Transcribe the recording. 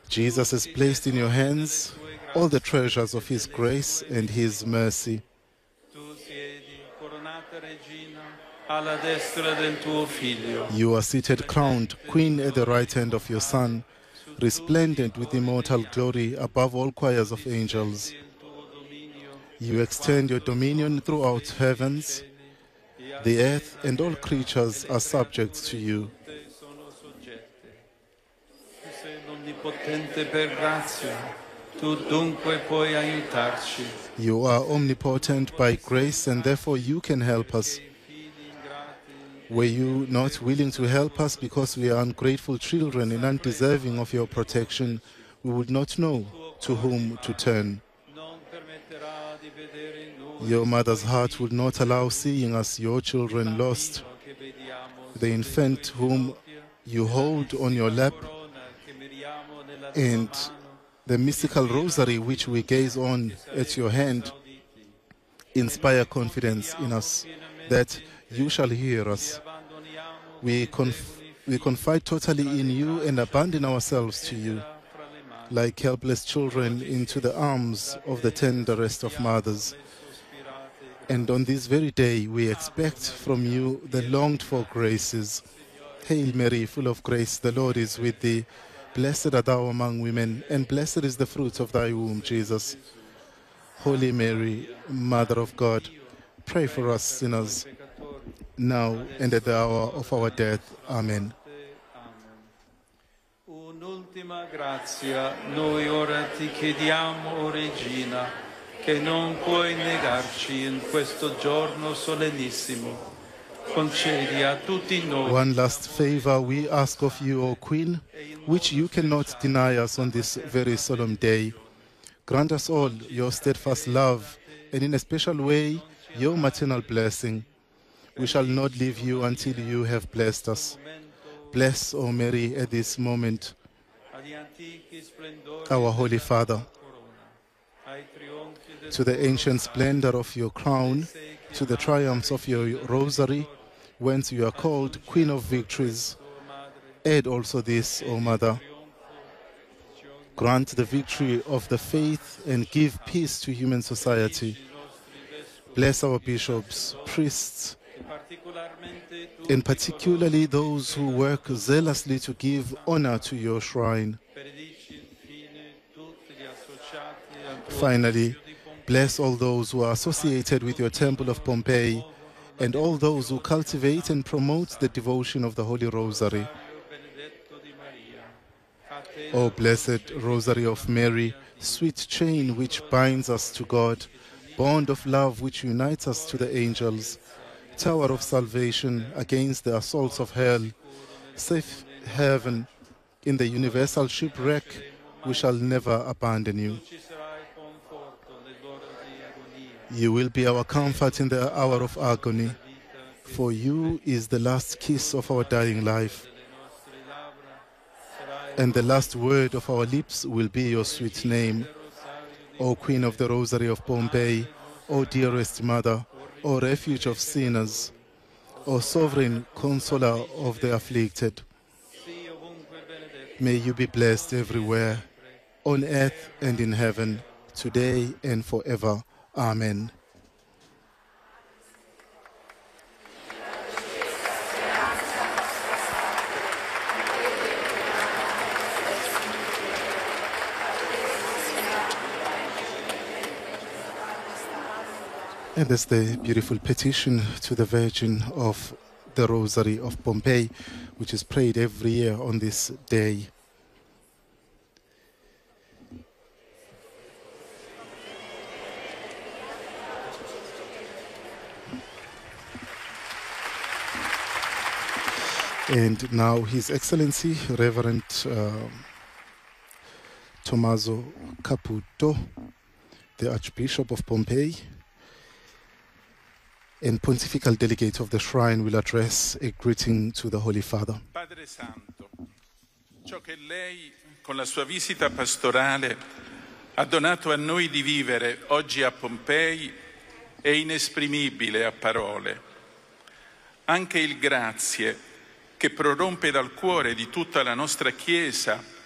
Jesus has placed in your hands all the treasures of his grace and his mercy. You are seated crowned Queen at the right hand of your Son, resplendent with immortal glory above all choirs of angels. You extend your dominion throughout heavens. The earth and all creatures are subject to you. You are omnipotent by grace, and therefore you can help us. Were you not willing to help us because we are ungrateful children and undeserving of your protection, we would not know to whom to turn. Your mother's heart would not allow seeing us, your children, lost. The infant whom you hold on your lap and the mystical rosary which we gaze on at your hand inspire confidence in us that you shall hear us. We confide totally in you and abandon ourselves to you, like helpless children into the arms of the tenderest of mothers. And on this very day, we expect from you the longed-for graces. Hail Mary, full of grace, the Lord is with thee. Blessed art thou among women, and blessed is the fruit of thy womb, Jesus. Holy Mary, Mother of God, pray for us sinners, now and at the hour of our death. Amen. Un'ultima grazia, noi ora ti chiediamo, o Regina, che non puoi negarci in questo giorno solennissimo. Concedi a tutti noi. One last favor we ask of you, O Queen, which you cannot deny us on this very solemn day. Grant us all your steadfast love, and in a special way, your maternal blessing. We shall not leave you until you have blessed us. Bless, O Mary, at this moment, our Holy Father, to the ancient splendor of your crown, to the triumphs of your rosary, whence you are called Queen of Victories. Add also this, O Mother. Grant the victory of the faith and give peace to human society. Bless our bishops, priests, and particularly those who work zealously to give honor to your shrine. Finally, bless all those who are associated with your Temple of Pompeii and all those who cultivate and promote the devotion of the Holy Rosary. O blessed Rosary of Mary, sweet chain which binds us to God, bond of love which unites us to the angels, tower of salvation against the assaults of hell, safe haven in the universal shipwreck, we shall never abandon you. You will be our comfort in the hour of agony, for you is the last kiss of our dying life, and the last word of our lips will be your sweet name. O Queen of the Rosary of Pompeii, O dearest Mother, O refuge of sinners, O sovereign consoler of the afflicted, may you be blessed everywhere, on earth and in heaven, today and forever. Amen. And that's the beautiful petition to the Virgin of the Rosary of Pompeii, which is prayed every year on this day. And now His Excellency, Reverend Tommaso Caputo, the Archbishop of Pompeii, and Pontifical Delegate of the Shrine, will address a greeting to the Holy Father. Padre Santo, ciò che lei con la sua visita pastorale ha donato a noi di vivere oggi a Pompei è inesprimibile a parole. Anche il grazie che prorompe dal cuore di tutta la nostra Chiesa